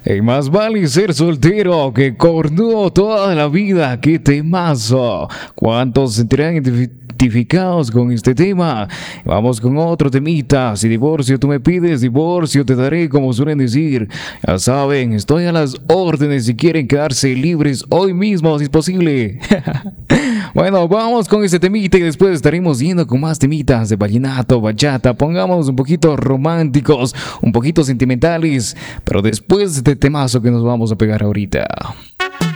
Y más vale ser soltero que cornudo toda la vida. ¡Qué temazo! ¿Cuántos se sentirán identificados con este tema? Vamos con otro temita. Si divorcio tú me pides, divorcio te daré, como suelen decir. Ya saben, estoy a las órdenes si quieren quedarse libres hoy mismo, si es posible. Bueno, vamos con este temita y después estaremos yendo con más temitas de vallenato, bachata. Pongamos un poquito románticos, un poquito sentimentales, pero después de este temazo que nos vamos a pegar ahorita.